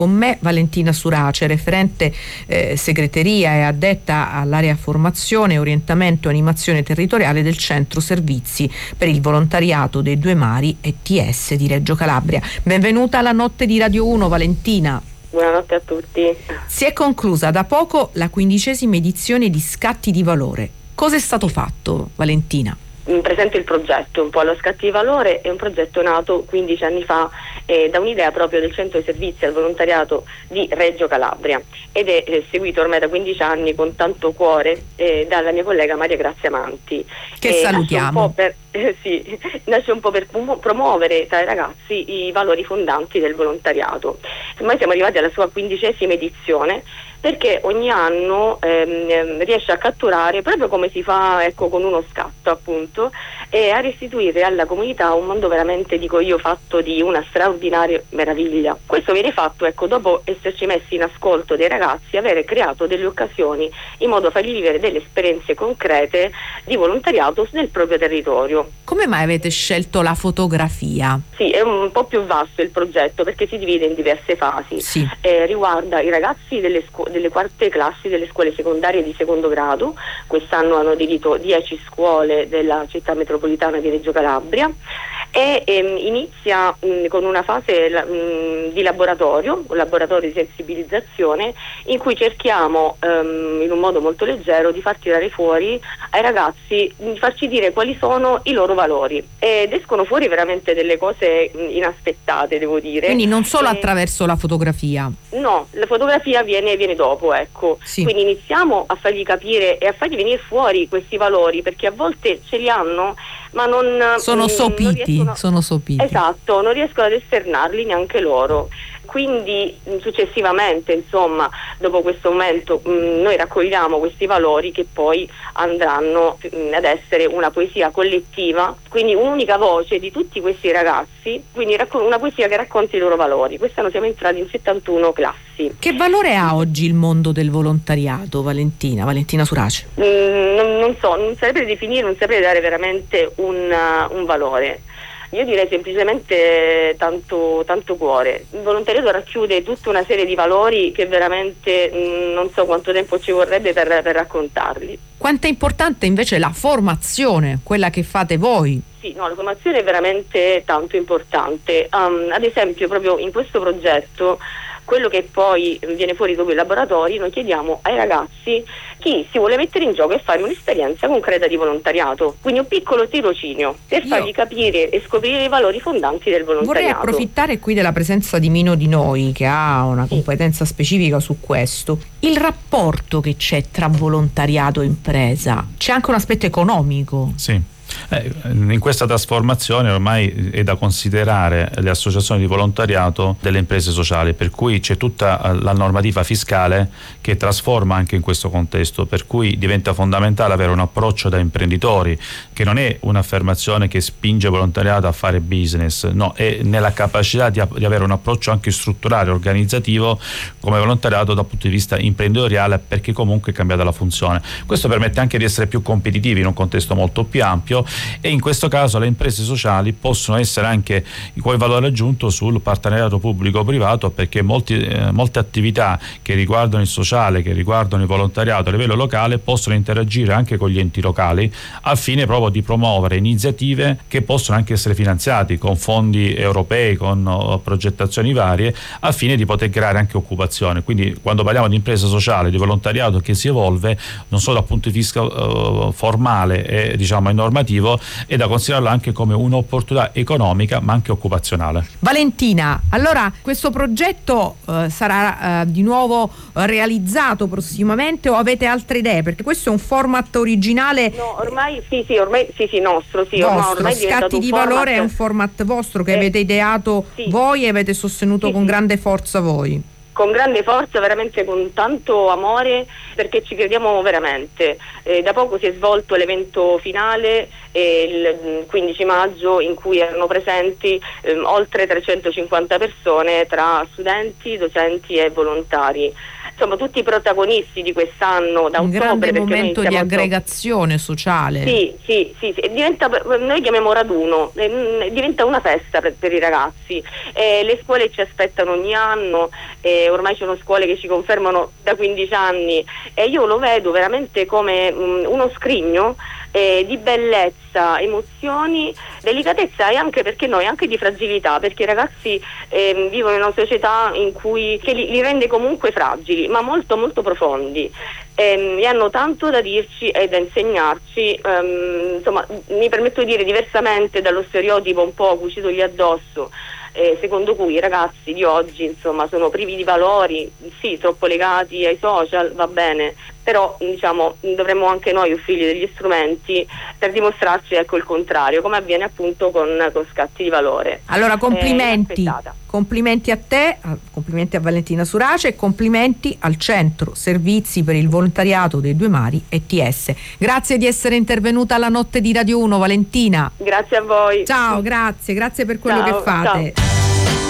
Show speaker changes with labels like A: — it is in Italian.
A: Con me Valentina Surace, referente segreteria e addetta all'area formazione, orientamento e animazione territoriale del Centro Servizi per il Volontariato dei Due Mari ETS di Reggio Calabria. Benvenuta alla Notte di Radio 1, Valentina.
B: Buonanotte a tutti.
A: Si è conclusa da poco la 15ª edizione di Scatti di Valore. Cosa è stato fatto, Valentina?
B: Presento il progetto, un po' allo Scatti di Valore, è un progetto nato 15 anni fa da un'idea proprio del Centro di Servizi al Volontariato di Reggio Calabria ed è seguito ormai da 15 anni con tanto cuore dalla mia collega Maria Grazia Manti.
A: Che salutiamo.
B: Nasce un po' per promuovere tra i ragazzi i valori fondanti del volontariato. Ormai siamo arrivati alla sua 15ª edizione, perché ogni anno riesce a catturare, proprio come si fa con uno scatto appunto, e a restituire alla comunità un mondo veramente, dico io, fatto di una straordinaria meraviglia. Questo viene fatto dopo esserci messi in ascolto dei ragazzi, avere creato delle occasioni in modo da fargli vivere delle esperienze concrete di volontariato nel proprio territorio.
A: Come mai avete scelto la fotografia?
B: Sì, è un po' più vasto il progetto perché si divide in diverse fasi.
A: Sì.
B: Riguarda i ragazzi delle quarte classi delle scuole secondarie di secondo grado. Quest'anno hanno aderito 10 scuole della città metropolitana di Reggio Calabria e inizia con una fase di laboratorio, un laboratorio di sensibilizzazione in cui cerchiamo in un modo molto leggero di far tirare fuori ai ragazzi, di farci dire quali sono i loro valori, ed escono fuori veramente delle cose inaspettate, devo dire.
A: Quindi non solo attraverso la fotografia.
B: No, la fotografia viene dopo, ecco.
A: Sì.
B: Quindi iniziamo a fargli capire e a fargli venire fuori questi valori, perché a volte ce li hanno ma non
A: sono sopiti.
B: Esatto, non riescono ad esternarli neanche loro. Quindi successivamente, insomma, dopo questo momento noi raccogliamo questi valori che poi andranno ad essere una poesia collettiva, quindi un'unica voce di tutti questi ragazzi, quindi una poesia che racconti i loro valori. Quest'anno siamo entrati in 71 classi.
A: Che valore ha oggi il mondo del volontariato, Valentina Surace?
B: Non so, non saprei definire, non saprei dare veramente un valore. Io direi semplicemente tanto cuore. Il volontariato racchiude tutta una serie di valori che veramente non so quanto tempo ci vorrebbe per raccontarli.
A: Quanto è importante invece la formazione, quella che fate voi?
B: Sì, no, la formazione è veramente tanto importante. Ad esempio, proprio in questo progetto, quello che poi viene fuori dopo i laboratori, noi chiediamo ai ragazzi chi si vuole mettere in gioco e fare un'esperienza concreta di volontariato, quindi un piccolo tirocinio per fargli capire e scoprire i valori fondanti del volontariato.
A: Vorrei approfittare qui della presenza di Mino Di Noi, che ha una competenza specifica su questo. Il rapporto che c'è tra volontariato e impresa, c'è anche un aspetto economico.
C: Sì. In questa trasformazione ormai è da considerare le associazioni di volontariato delle imprese sociali, per cui c'è tutta la normativa fiscale che trasforma anche in questo contesto, per cui diventa fondamentale avere un approccio da imprenditori, che non è un'affermazione che spinge il volontariato a fare business, no, è nella capacità di avere un approccio anche strutturale, organizzativo come volontariato dal punto di vista imprenditoriale, perché comunque è cambiata la funzione. Questo permette anche di essere più competitivi in un contesto molto più ampio, e in questo caso le imprese sociali possono essere anche quel valore aggiunto sul partenariato pubblico-privato, perché molte attività che riguardano il sociale, che riguardano il volontariato a livello locale, possono interagire anche con gli enti locali al fine proprio di promuovere iniziative che possono anche essere finanziate con fondi europei, con progettazioni varie, al fine di poter creare anche occupazione. Quindi quando parliamo di impresa sociale, di volontariato che si evolve non solo dal punto di vista formale e e normativo, è da considerarlo anche come un'opportunità economica ma anche occupazionale.
A: Valentina, allora questo progetto sarà di nuovo realizzato prossimamente o avete altre idee? Perché questo è un format originale.
B: No, ormai nostro, sì,
A: vostro.
B: Ormai
A: Scatti di Valore è un format vostro che avete ideato voi e avete sostenuto con grande forza voi.
B: Con grande forza, veramente con tanto amore, perché ci crediamo veramente. Da poco si è svolto l'evento finale il 15 maggio in cui erano presenti oltre 350 persone tra studenti, docenti e volontari. insomma tutti i protagonisti di quest'anno da
A: un
B: ottobre,
A: grande momento di aggregazione sociale.
B: Sì, noi chiamiamo raduno, diventa una festa per i ragazzi. Le scuole ci aspettano ogni anno, ormai ci sono scuole che ci confermano da 15 anni, e io lo vedo veramente come uno scrigno di bellezza, emozioni, delicatezza, e anche, perché noi, anche di fragilità, perché i ragazzi vivono in una società in cui che li rende comunque fragili, ma molto molto profondi, e hanno tanto da dirci e da insegnarci. Insomma, mi permetto di dire, diversamente dallo stereotipo un po' cucitogli addosso, secondo cui i ragazzi di oggi, insomma, sono privi di valori, sì, troppo legati ai social, va bene, però diciamo dovremmo anche noi offrirgli degli strumenti per dimostrarci, ecco, il contrario, come avviene appunto con Scatti di Valore.
A: Allora complimenti a te, complimenti a Valentina Surace, e complimenti al Centro Servizi per il Volontariato dei Due Mari, ETS. Grazie di essere intervenuta alla Notte di Radio 1, Valentina.
B: Grazie a voi.
A: Ciao, grazie per quello che fate.
B: Ciao.